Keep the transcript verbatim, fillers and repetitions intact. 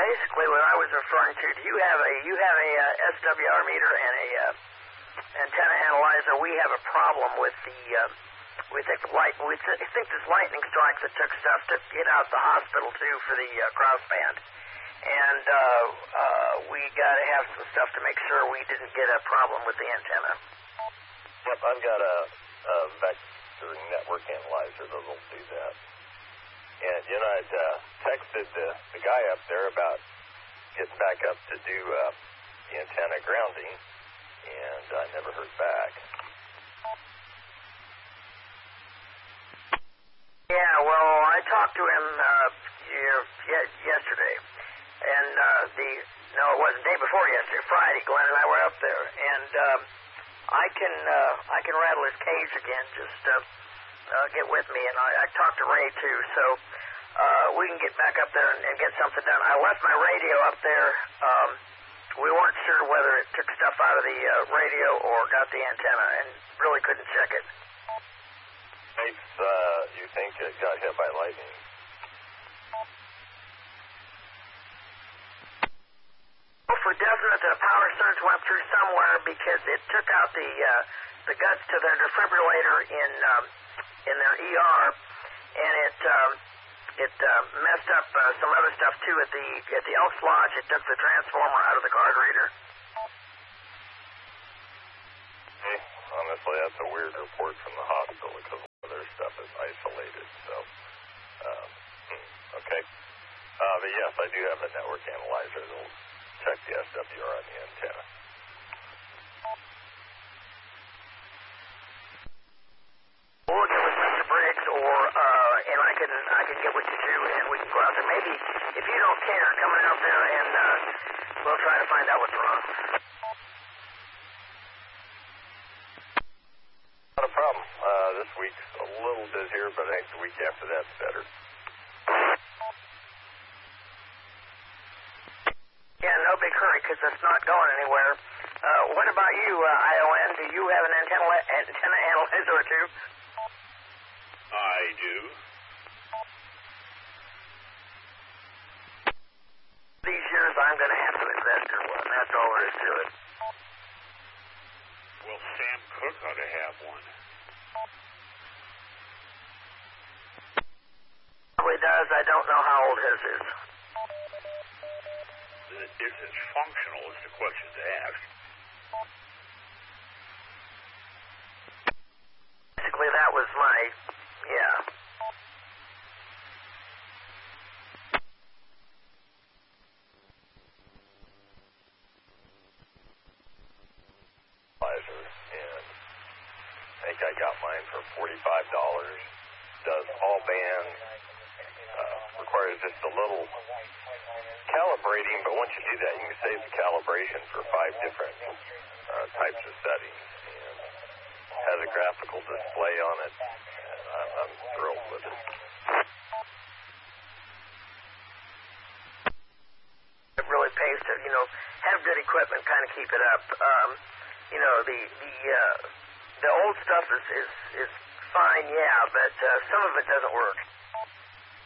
basically what I was referring to, do you have a you have a uh, S W R meter and a uh, antenna analyzer? We have a problem with the uh, we think light we th- think this lightning strikes that took stuff to get out the hospital too for the uh, crossband, and uh, uh, we got to have some stuff to make sure we didn't get a problem with the antenna. Yep, I've got a, a vector network analyzer that'll do that. And, you know, I'd uh, texted the, the guy up there about getting back up to do uh, the antenna grounding, and I never heard back. Yeah, well, I talked to him uh, yesterday, and uh, the, no, it wasn't the day before yesterday, Friday, Glenn and I were up there, and uh, I can uh, I can rattle his cage again, just uh, uh, get with me, and I, I talked to Ray too, so uh, we can get back up there and, and get something done. I left my radio up there. Um, we weren't sure whether it took stuff out of the uh, radio or got the antenna, and really couldn't check it. Makes uh, you think it got hit by lightning? Well, for definite, the power surge went through somewhere because it took out the uh, the guts to their defibrillator in um, in their E R, and it um, it uh, messed up uh, some other stuff too at the at the Elks Lodge. It took the transformer out of the card reader. Hey, honestly, that's a weird report from the hospital because their stuff is isolated. So, um, okay. Uh, but yes, I do have a network analyzer that'll check the S W R on the antenna. We'll get with Mister Briggs, or uh, and I can I can get with you too, and we can go out there. Maybe if you don't care, coming out there, and uh, we'll try to find out what's wrong. Not a problem. Uh, this week's a little busier, but I think the week after that's better. Yeah, no big hurry, because it's not going anywhere. Uh, what about you, uh, I O N? Do you have an antenna, antenna analyzer or two? I do. These years, I'm going to have to invest in one. That's all there is to it. Well, Sam Cook ought to have one. Probably does. I don't know how old his is. If it's functional is the question to ask. Basically, that was my, yeah. And I think I got mine for forty-five dollars. Does all bands, uh, requires just a little calibrating, but once you do that, you can save the calibration for five different uh, types of settings, and has a graphical display on it, and I'm, I'm thrilled with it. It really pays to, you know, have good equipment, kind of keep it up. Um, you know, the the uh, the old stuff is, is, is fine, yeah, but uh, some of it doesn't work.